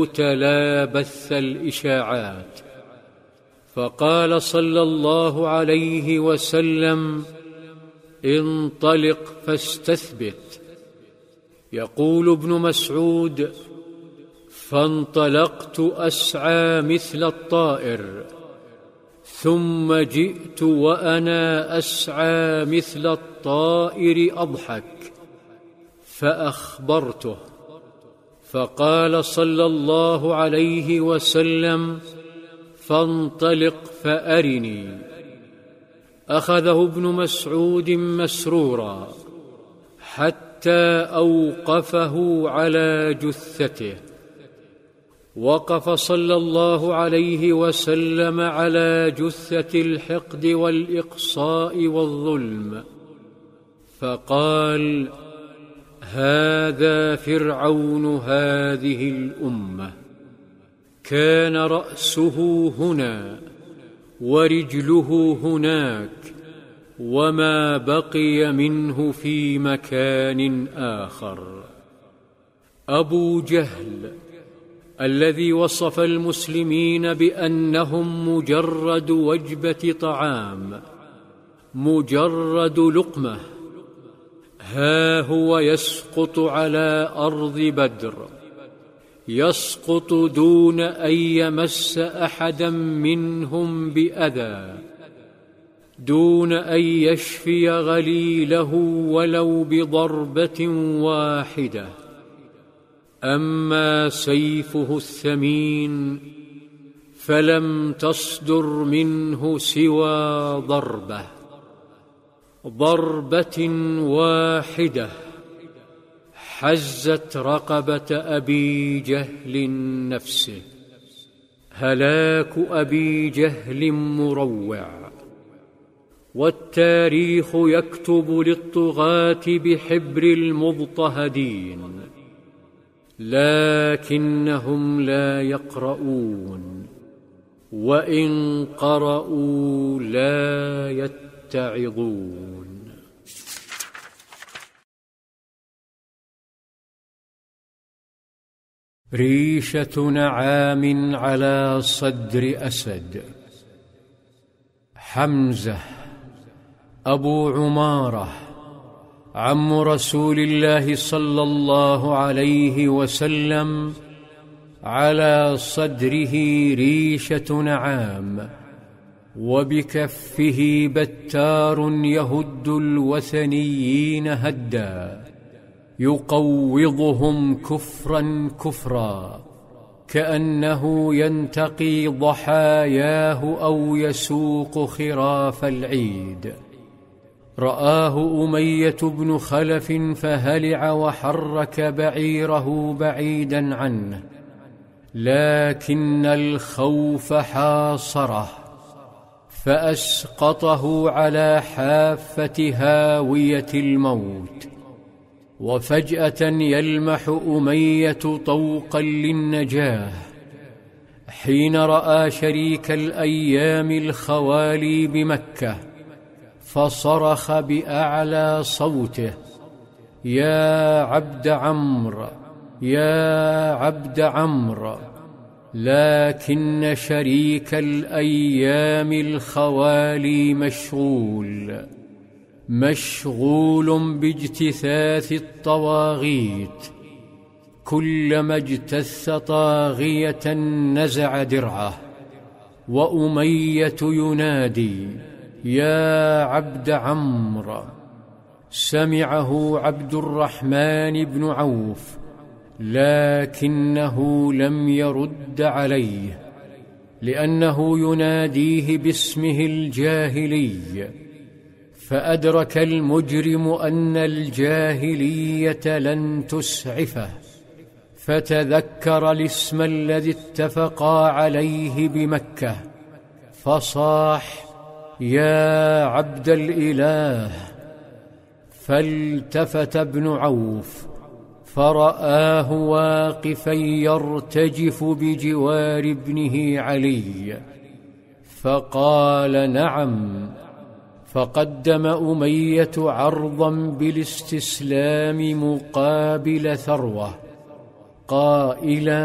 لا بث الإشاعات. فقال صلى الله عليه وسلم: انطلق فاستثبت. يقول ابن مسعود: فانطلقت أسعى مثل الطائر، ثم جئت وأنا أسعى مثل الطائر أضحك، فأخبرته، فقال صلى الله عليه وسلم: فانطلق فأرني. أخذه ابن مسعود مسرورا حتى أوقفه على جثته. وقف صلى الله عليه وسلم على جثة الحقد والإقصاء والظلم، فقال: هذا فرعون هذه الأمة، كان رأسه هنا ورجله هناك، وما بقي منه في مكان آخر. أبو جهل الذي وصف المسلمين بأنهم مجرد وجبة طعام، مجرد لقمة، ها هو يسقط على أرض بدر، يسقط دون أن يمس أحدا منهم بأذى، دون أن يشفي غليله ولو بضربة واحدة. أما سيفه الثمين فلم تصدر منه سوى ضربة واحدة حزت رقبة أبي جهل نفسه. هلاك أبي جهل مروع، والتاريخ يكتب للطغاة بحبر المضطهدين، لكنهم لا يقرؤون، وإن قرأوا لا يتعظون. ريشة نعام على صدر أسد. حمزة أبو عمارة عم رسول الله صلى الله عليه وسلم، على صدره ريشة نعام، وبكفه بتار يهد الوثنيين هدا، يقوضهم كفرا كفرا، كأنه ينتقي ضحاياه أو يسوق خراف العيد. رآه أمية بن خلف فهلع وحرك بعيره بعيدا عنه، لكن الخوف حاصره، فأسقطه على حافة هاوية الموت. وفجأة يلمح أمية طوقا للنجاة، حين رأى شريك الأيام الخوالي بمكة، فصرخ بأعلى صوته: يا عبد عمرو، يا عبد عمرو! لكن شريك الأيام الخوالي مشغول باجتثاث الطواغيت. كلما اجتث طاغية نزع درعه، وأمية ينادي: يا عبد عمرو! سمعه عبد الرحمن بن عوف، لكنه لم يرد عليه، لأنه يناديه باسمه الجاهلي. فأدرك المجرم أن الجاهلية لن تسعفه، فتذكر الاسم الذي اتفقا عليه بمكة، فصاح: يا عبد الإله! فالتفت ابن عوف فرآه واقفا يرتجف بجوار ابنه علي، فقال: نعم. فقدم أمية عرضا بالاستسلام مقابل ثروة، قائلا: